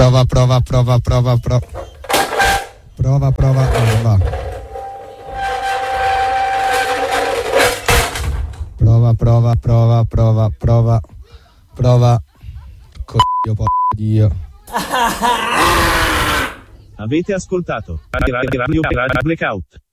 Prova. Va. Prova. Coglio Dio. Avete ascoltato Radio Blackout.